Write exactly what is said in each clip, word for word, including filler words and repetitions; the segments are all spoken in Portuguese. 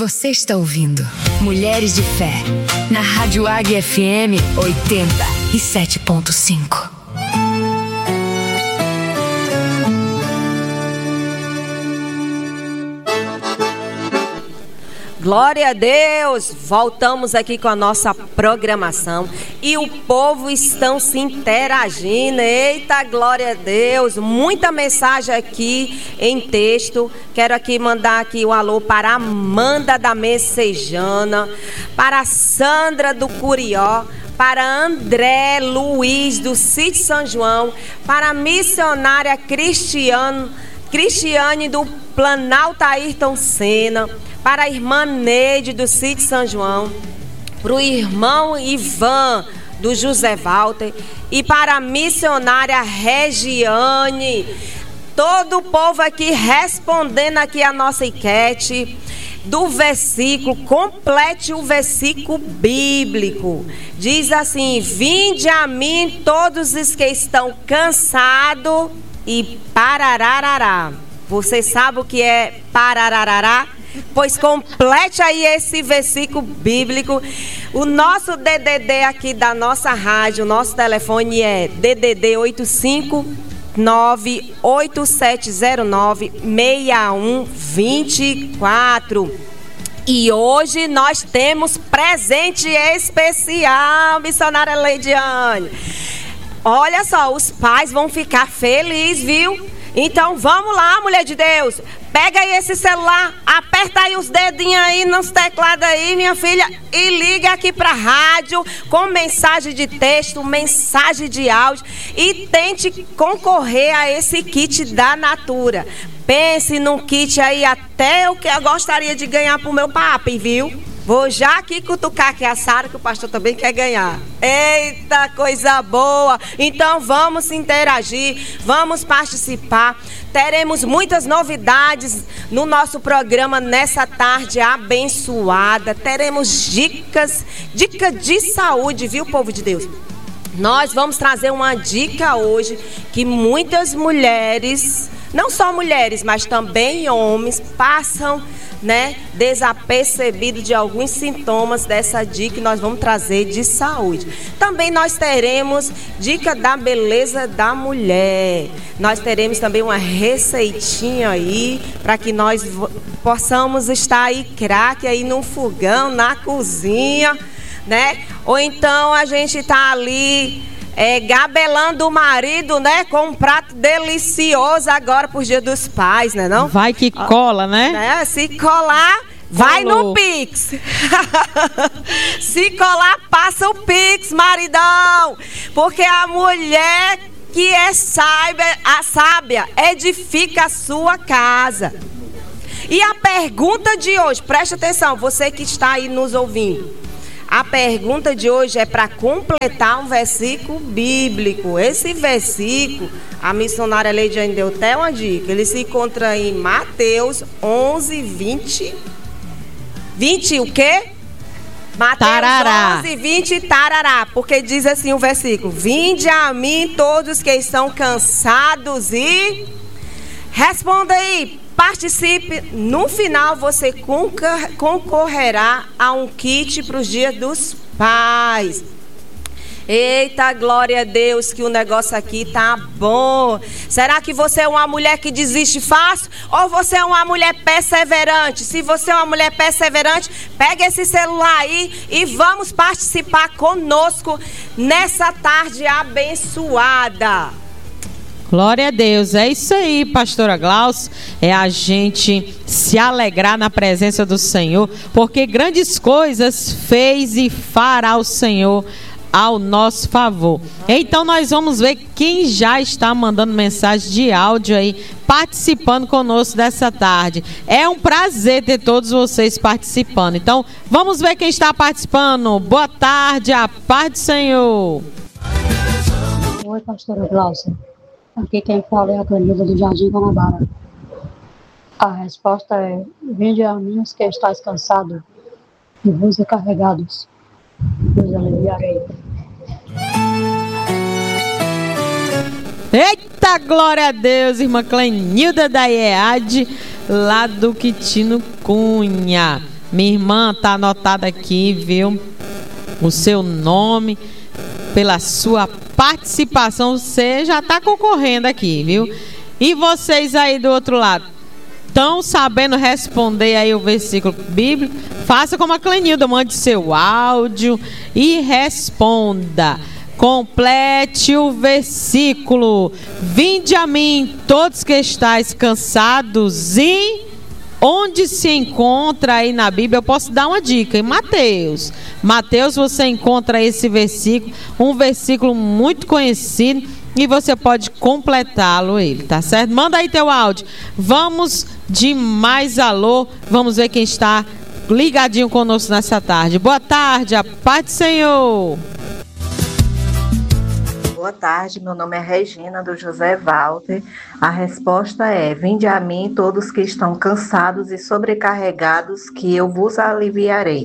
Você está ouvindo Mulheres de Fé, na Rádio Águia F M oitenta e sete ponto cinco. Glória a Deus! Voltamos aqui com a nossa programação e o povo estão se interagindo. Eita, glória a Deus! Muita mensagem aqui em texto. Quero aqui mandar aqui um alô para a Amanda da Messejana, para a Sandra do Curió, para André Luiz do Sítio São João, para a missionária Cristiano, Cristiane do Planalto Ayrton Senna, para a irmã Neide do Sítio São João, para o irmão Ivan do José Walter e para a missionária Regiane. Todo o povo aqui respondendo aqui a nossa enquete do versículo, complete o versículo bíblico. Diz assim: vinde a mim todos os que estão cansados e parararará. Você sabe o que é parararará? Pois complete aí esse versículo bíblico. O nosso D D D aqui da nossa rádio, o nosso telefone é D D D oito cinco nove oito sete zero nove seis um dois quatro. E hoje nós temos presente especial, missionária Leidiane. Olha só, os pais vão ficar felizes, viu? Então vamos lá, mulher de Deus. Pega aí esse celular, aperta aí os dedinhos aí nos teclados aí, minha filha, e liga aqui pra rádio com mensagem de texto, mensagem de áudio e tente concorrer a esse kit da Natura. Pense num kit aí até o que eu gostaria de ganhar pro meu papi, viu? Vou já aqui cutucar aqui a Sara, que o pastor também quer ganhar. Eita, coisa boa! Então vamos interagir, vamos participar. Teremos muitas novidades no nosso programa nessa tarde abençoada. Teremos dicas, dica de saúde, viu, povo de Deus? Nós vamos trazer uma dica hoje que muitas mulheres, não só mulheres, mas também homens, passam, né, desapercebido de alguns sintomas dessa dica que nós vamos trazer de saúde. Também nós teremos dica da beleza da mulher. Nós teremos também uma receitinha aí para que nós possamos estar aí craque aí no fogão, na cozinha, né? Ou então a gente tá ali É, gabelando o marido, né? Com um prato delicioso agora por Dia dos Pais, né não? Vai que cola, né? né? Se colar, vai Colou. no Pix. Se colar, passa o Pix, maridão. Porque a mulher que é sábia, a sábia edifica a sua casa. E a pergunta de hoje, preste atenção, você que está aí nos ouvindo. A pergunta de hoje é para completar um versículo bíblico. Esse versículo, a missionária Leidiane deu até uma dica. Ele se encontra em Mateus onze, vinte. vinte o quê? Mateus tarará. onze, vinte, tarará. Porque diz assim o versículo: vinde a mim todos que estão cansados e... Responda aí. Participe, no final você concorrerá a um kit para os Dias dos Pais. Eita, glória a Deus, que o negócio aqui tá bom. Será que você é uma mulher que desiste fácil ou você é uma mulher perseverante? Se você é uma mulher perseverante, pega esse celular aí e vamos participar conosco nessa tarde abençoada. Glória a Deus, é isso aí, pastora Glaucia, é a gente se alegrar na presença do Senhor, porque grandes coisas fez e fará o Senhor ao nosso favor. Então nós vamos ver quem já está mandando mensagem de áudio aí, participando conosco dessa tarde. É um prazer ter todos vocês participando. Então vamos ver quem está participando. Boa tarde, a paz do Senhor. Oi, pastora Glaucia. Aqui quem fala é a Clenilda do Jardim Guanabara. A resposta é: vinde a mim os que estáis cansados e vos carregados, vos aliviarei. Eita, glória a Deus, irmã Clenilda da I E A D, lá do Quitino Cunha. Minha irmã, tá anotado aqui, viu? O seu nome, pela sua participação, você já está concorrendo aqui, viu? E vocês aí do outro lado, estão sabendo responder aí o versículo bíblico? Faça como a Clenilda, mande seu áudio e responda. Complete o versículo. Vinde a mim, todos que estáis cansados, e onde se encontra aí na Bíblia? Eu posso dar uma dica, em Mateus. Mateus você encontra esse versículo, um versículo muito conhecido, e você pode completá-lo ele, tá certo? Manda aí teu áudio. Vamos de mais alô, vamos ver quem está ligadinho conosco nessa tarde. Boa tarde, a paz do Senhor. Boa tarde, meu nome é Regina, do José Walter. A resposta é: vinde a mim todos que estão cansados e sobrecarregados, que eu vos aliviarei.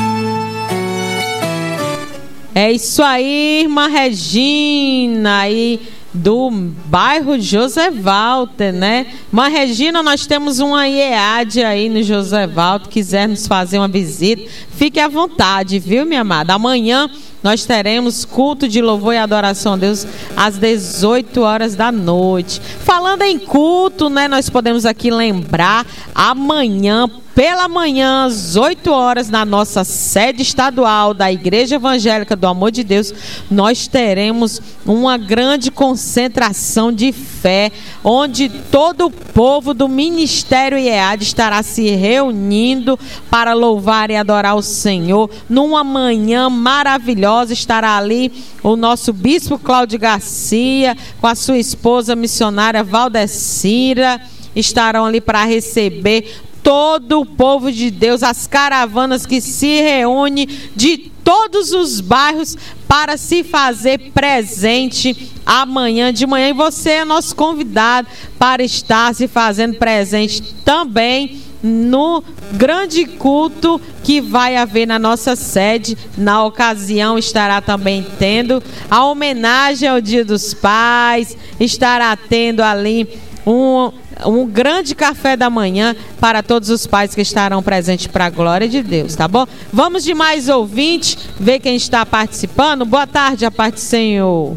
É isso aí, irmã Regina, aí do bairro José Walter, né? Irmã Regina, nós temos uma I E A D aí no José Walter, quiser nos fazer uma visita, fique à vontade, viu, minha amada? Amanhã nós teremos culto de louvor e adoração a Deus às dezoito horas da noite. Falando em culto, né, nós podemos aqui lembrar, amanhã, pela manhã, às oito horas, na nossa sede estadual da Igreja Evangélica do Amor de Deus, nós teremos uma grande concentração de fé, onde todo o povo do Ministério I E A D estará se reunindo para louvar e adorar o Senhor. Numa manhã maravilhosa, estará ali o nosso bispo Cláudio Garcia, com a sua esposa missionária Valdecira, estarão ali para receber todo o povo de Deus, as caravanas que se reúnem de todos os bairros para se fazer presente amanhã de manhã. E você é nosso convidado para estar se fazendo presente também no grande culto que vai haver na nossa sede. Na ocasião estará também tendo a homenagem ao Dia dos Pais, estará tendo ali um, um grande café da manhã para todos os pais que estarão presentes para a glória de Deus, tá bom? Vamos de mais ouvinte, ver quem está participando. Boa tarde, a paz do Senhor.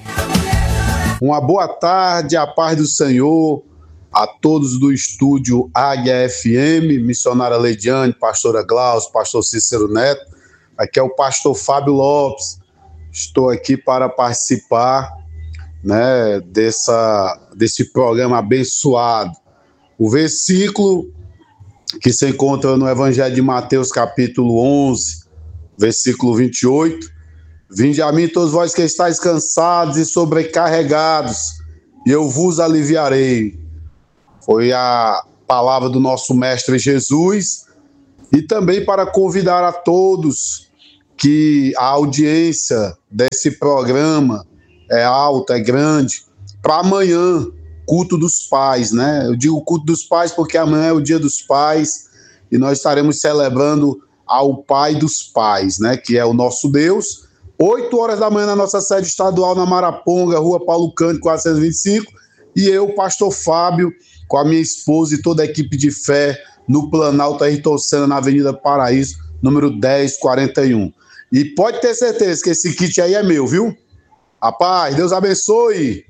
Uma boa tarde, a paz do Senhor a todos do estúdio Águia F M, missionária Leidiane, pastora Glaucio, pastor Cícero Neto. Aqui é o pastor Fábio Lopes. Estou aqui para participar, né, dessa, desse programa abençoado. O versículo que se encontra no Evangelho de Mateus, capítulo onze, versículo vinte e oito. Vinde a mim todos vós que estáis cansados e sobrecarregados, e eu vos aliviarei. Foi a palavra do nosso Mestre Jesus, e também para convidar a todos que a audiência desse programa é alta, é grande, para amanhã, culto dos pais, né? Eu digo culto dos pais porque amanhã é o Dia dos Pais e nós estaremos celebrando ao Pai dos Pais, né? Que é o nosso Deus. Oito horas da manhã na nossa sede estadual na Maraponga, Rua Paulo Cândido, quatrocentos e vinte e cinco, e eu, pastor Fábio, com a minha esposa e toda a equipe de fé no Planalto Ayrton Senna, na Avenida Paraíso, número dez quarenta e um. E pode ter certeza que esse kit aí é meu, viu? Rapaz, Deus abençoe!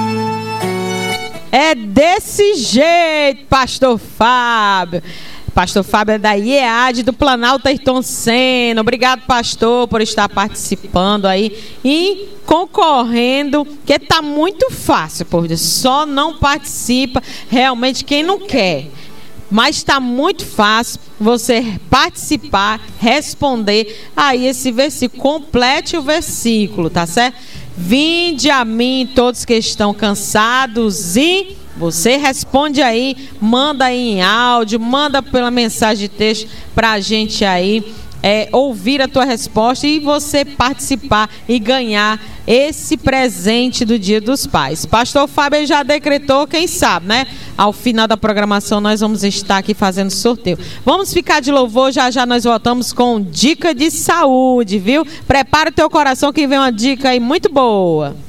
É desse jeito, pastor Fábio. Pastor Fábio é da I E A D do Planalto Ayrton Senna. Obrigado, pastor, por estar participando aí e concorrendo, que tá muito fácil, por Deus. Só não participa realmente quem não quer. Mas está muito fácil você participar, responder aí esse versículo. Complete o versículo, tá certo? Vinde a mim todos que estão cansados e... Você responde aí, manda aí em áudio, manda pela mensagem de texto para a gente aí é, ouvir a tua resposta e você participar e ganhar esse presente do Dia dos Pais. Pastor Fábio já decretou, quem sabe, né? Ao final da programação nós vamos estar aqui fazendo sorteio. Vamos ficar de louvor, já já nós voltamos com dica de saúde, viu? Prepara o teu coração que vem uma dica aí muito boa.